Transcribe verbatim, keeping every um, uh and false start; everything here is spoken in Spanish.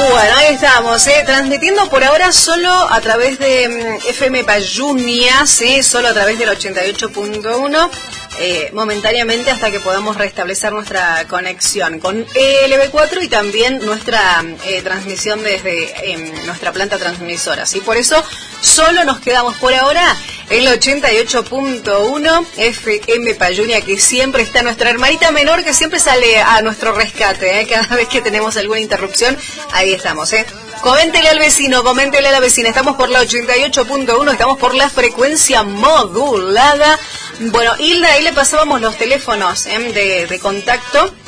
Bueno, ahí estamos, ¿eh? Transmitiendo por ahora solo a través de um, F M Payunia, ¿sí? Solo a través del ochenta y ocho punto uno, eh, momentáneamente hasta que podamos restablecer nuestra conexión con E L B cuatro y también nuestra eh, transmisión desde eh, nuestra planta transmisora, ¿sí? Por eso solo nos quedamos por ahora en el ochenta y ocho punto uno F M Payunia, que siempre está nuestra hermanita menor, que siempre sale a nuestro rescate, ¿eh? Cada vez que tenemos alguna interrupción, ahí estamos, ¿eh? Coméntele al vecino, coméntele a la vecina. Estamos por la ochenta y ocho punto uno, estamos por la frecuencia modulada. Bueno, Hilda, ahí le pasábamos los teléfonos, ¿eh? de, de contacto